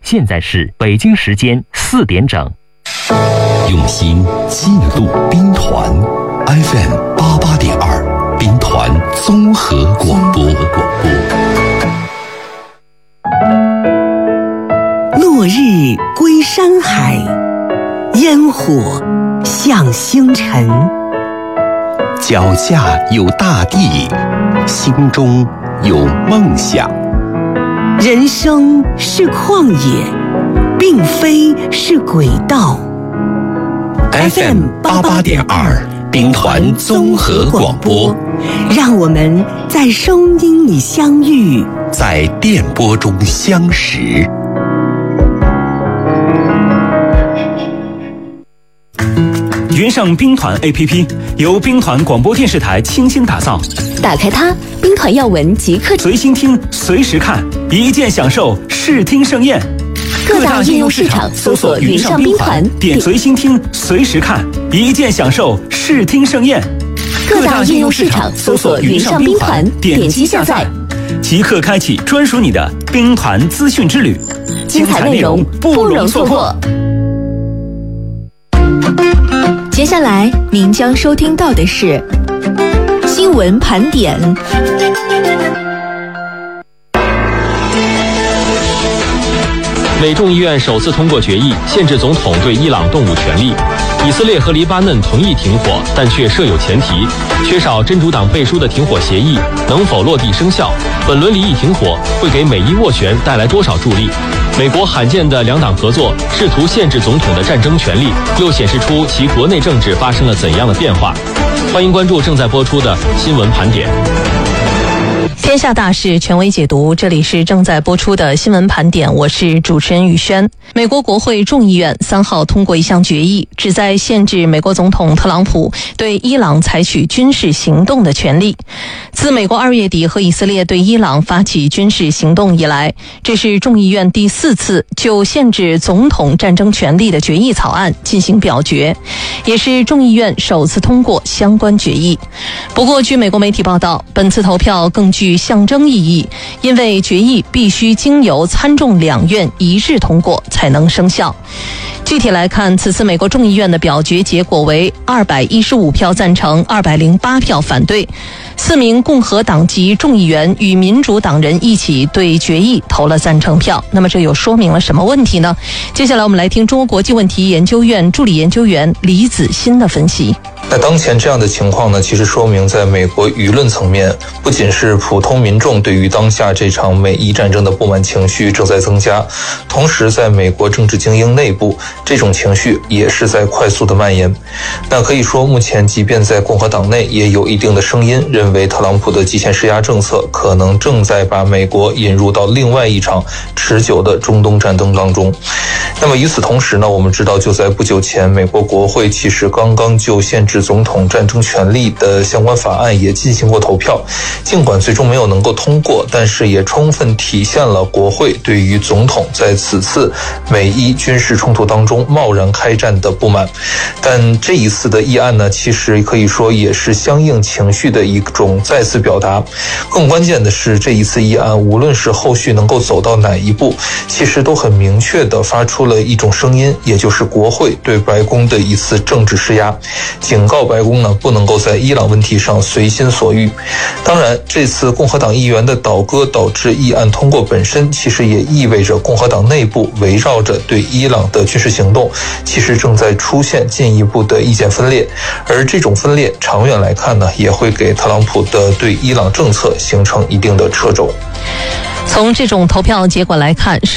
现在是北京时间4点整。 用心记录兵团 FM88.2兵团综合广播。 落日归山海，烟火向星辰。 脚下有大地，心中有梦想。 人生是旷野，并非是轨道。 FM88.2兵团综合广播， 让我们在声音里相遇， 在电波中相识。 云上兵团 APP 由兵团广播电视台倾心打造， 打开它，兵团要闻即刻随心听，随时看，一键享受视听盛宴。 各大应用市场搜索云上兵团， 点随心听，随时看，一键享受视听盛宴。 各大应用市场搜索云上兵团，点击下载， 即刻开启专属你的兵团资讯之旅， 精彩内容不容错过。接下来您将收听到的是新闻盘点。 美众议院首次通过决议，限制总统对伊朗动武权利。以色列和黎巴嫩同意停火，但却设有前提，缺少真主党背书的停火协议能否落地生效？本轮离异停火会给美伊斡旋带来多少助力？美国罕见的两党合作试图限制总统的战争权利，又显示出其国内政治发生了怎样的变化？欢迎关注正在播出的新闻盘点。 天下大事权威解读，这里是正在播出的新闻盘点，我是主持人宇轩。美国国会众议院3号通过一项决议，旨在限制美国总统特朗普对伊朗采取军事行动的权利。自美国2月底和以色列对伊朗发起军事行动以来，这是众议院第4次就限制总统战争权利的决议草案进行表决，也是众议院首次通过相关决议。不过据美国媒体报道，本次投票更具象征意义，因为决议必须经由参众两院一致通过才能生效。具体来看，此次美国众议院的表决结果为215票赞成，208票反对。4名共和党籍众议员与民主党人一起对决议投了赞成票。那么这又说明了什么问题呢？接下来我们来听中国国际问题研究院助理研究员李子欣的分析。 那当前这样的情况呢，其实说明在美国舆论层面，不仅是普通民众对于当下这场美伊战争的不满情绪正在增加，同时在美国政治精英内部，这种情绪也是在快速的蔓延。那可以说，目前即便在共和党内也有一定的声音认为特朗普的极限施压政策可能正在把美国引入到另外一场持久的中东战争当中。那么与此同时呢，我们知道就在不久前，美国国会其实刚刚就限制总统战争权利的相关法案也进行过投票，尽管最终没有能够通过，但是也充分体现了国会对于总统在此次美伊军事冲突当中贸然开战的不满。但这一次的议案呢，其实可以说也是相应情绪的一种再次表达。更关键的是，这一次议案无论是后续能够走到哪一步，其实都很明确地发出了一种声音，也就是国会对白宫的一次政治施压，警告白宫呢不能够在伊朗问题上随心所欲。当然，这次共和党议员的倒戈导致议案通过本身，其实也意味着共和党内部围绕着对伊朗的军事行动，其实正在出现进一步的意见分裂。而这种分裂长远来看呢，也会给特朗普的对伊朗政策形成一定的掣肘。 从这种投票结果来看，